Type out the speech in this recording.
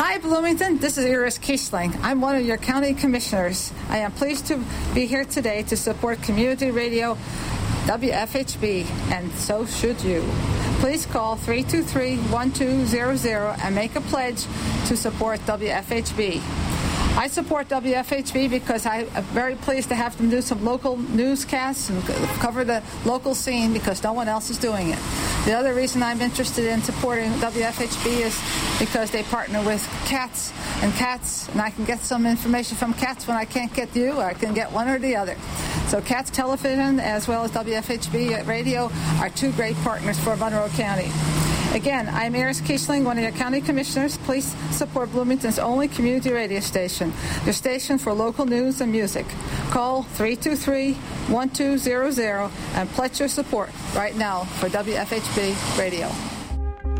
Hi, Bloomington. This is Iris Kiesling. I'm one of your county commissioners. I am pleased to be here today to support community radio WFHB, and so should you. Please call 323-1200 and make a pledge to support WFHB. I support WFHB because I'm very pleased to have them do some local newscasts and cover the local scene because no one else is doing it. The other reason I'm interested in supporting WFHB is because they partner with CATS, and I can get some information from CATS when I can't get you, or I can get one or the other. So CATS Television as well as WFHB Radio are two great partners for Monroe County. Again, I'm Iris Kiesling, one of your county commissioners. Please support Bloomington's only community radio station, your station for local news and music. Call 323-1200 and pledge your support right now for WFHB Radio.